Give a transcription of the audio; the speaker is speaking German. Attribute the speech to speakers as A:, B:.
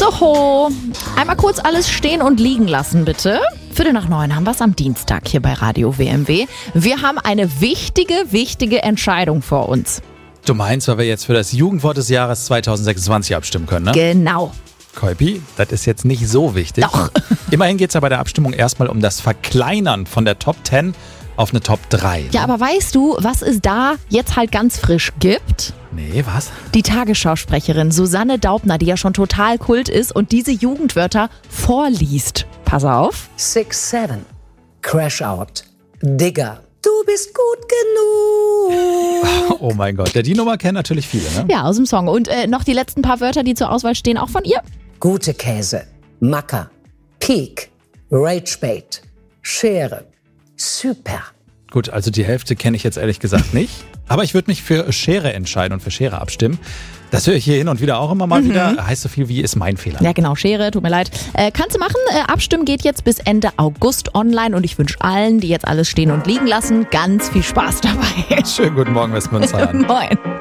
A: So, einmal kurz alles stehen und liegen lassen, bitte. 8:45 haben wir es am Dienstag hier bei Radio WMW. Wir haben eine wichtige Entscheidung vor uns.
B: Du meinst, weil wir jetzt für das Jugendwort des Jahres 2026 abstimmen können, ne?
A: Genau.
B: Kolpi, das ist jetzt nicht so wichtig.
A: Doch.
B: Immerhin geht es ja bei der Abstimmung erstmal um das Verkleinern von der Top 10 auf eine Top 3.
A: Ja, aber weißt du, was es da jetzt halt ganz frisch gibt?
B: Nee, was?
A: Die Tagesschausprecherin Susanne Daubner, die ja schon total Kult ist und diese Jugendwörter vorliest. Pass auf.
C: 6-7, Crash Out, Digger, du bist gut genug.
B: Oh mein Gott, die Nummer kennen natürlich viele, ne?
A: Ja, aus dem Song. Und noch die letzten paar Wörter, die zur Auswahl stehen, auch von ihr.
C: Gute Käse, Macker, Peak, Ragebait, Schere, Super.
B: Gut, also die Hälfte kenne ich jetzt ehrlich gesagt nicht. Aber ich würde mich für Schere entscheiden und für Schere abstimmen. Das höre ich hier hin und wieder auch immer mal wieder. Heißt so viel wie, ist mein Fehler.
A: Ja genau, Schere, tut mir leid. Kannst du machen. Abstimmen geht jetzt bis Ende August online und ich wünsche allen, die jetzt alles stehen und liegen lassen, ganz viel Spaß dabei.
B: Schönen guten Morgen, Westmünster.
A: Moin.